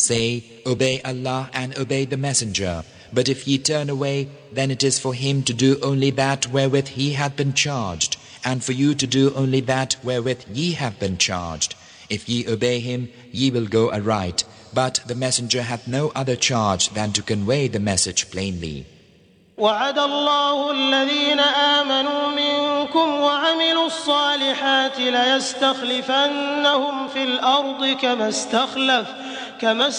Say, obey Allah and obey the Messenger. But if ye turn away, then it is for him to do only that wherewith he hath been charged, and for you to do only that wherewith ye have been charged. If ye obey him, ye will go aright. But the Messenger hath no other charge than to convey the message plainly. وعد الله الذين آمنوا منكم وعملوا الصالحات ليستخلفنهم في الأرض كما